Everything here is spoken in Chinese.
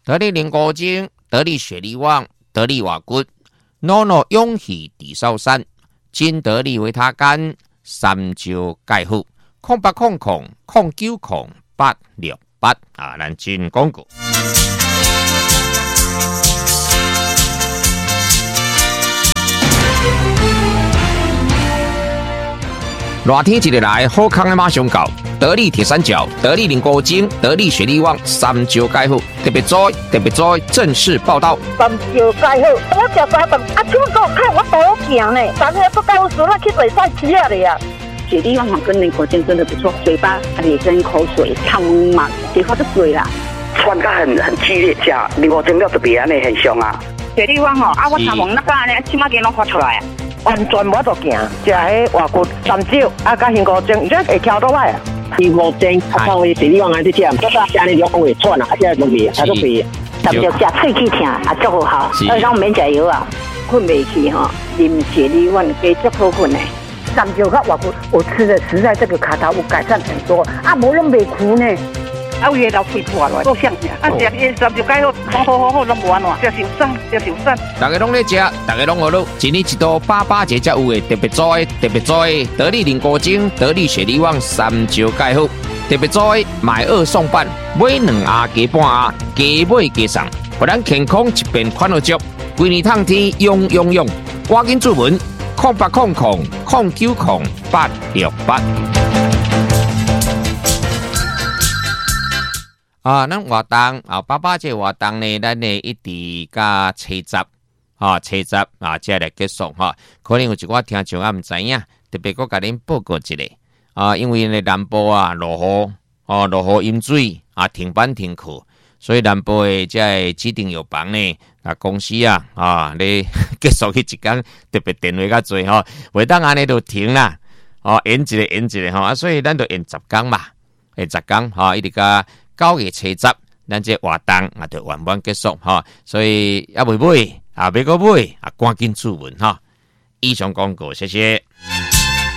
得力灵果精、得力雪力旺、得力瓦骨、NONO 勇气地少山、金得力维他干、三椒钙护、0800090868啊，咱进广告。热天一日来，好康的马上到。得力铁三角、得力灵果精、得力雪力旺、三椒钙护，特别在正式报道。 三椒钙护，我食三顿，啊，怎么给我看我多行呢？昨天不告诉我去比赛吃了呀。 雪力旺跟灵果精真的不错，嘴巴也跟口水畅满，结果就水啦。 穿甲很激烈，吃灵果精了特别安尼很凶啊。 雪力旺啊，我头毛那个安尼，起码给拢发出来啊。 完全无就行，食迄外骨三椒，甲香菇精，这会挑倒来啊。 灵果精啊，放去雪力旺安尼吃，这个安尼就会喘啊，而且容易啊，都肥。 三椒食喙齿疼啊，足好，咱免食药啊，困袂去吼，啉雪力旺加足好困的。 三椒甲外骨，我吃的实在这个卡头有改善很多，啊，无拢袂苦呢。 啊，有老肺破了，够香的。啊，食伊三椒钙好，拢无安怎，食受伤。 大家拢咧食，大家拢学咯。一年一度88节才有的特别在得力灵果精、得力雪力旺、三椒钙护，特别在买2送半，买2盒加半盒，加买加送，互咱健康一边款好足。规年烫天用，赶紧注文0800090868。啊，咱活动啊，88节活动呢，咱呢一直加车闸啊，车闸啊，接来结束哈。可能有一寡听众啊唔知影，特别我甲恁报告一下啊，因为呢南部啊落雨哦，落雨饮水啊，停班停课，所以南部的这指定药房呢啊公司啊咧结束去一天，特别电话较多吼，袂当安尼就停啦，哦延一个吼啊，所以咱就延10天嘛，延10天吼，一直加。9月7日，咱这活动啊就完满结束哈，所以要未买啊，别个买啊，赶紧注文哈。以上广告，谢谢。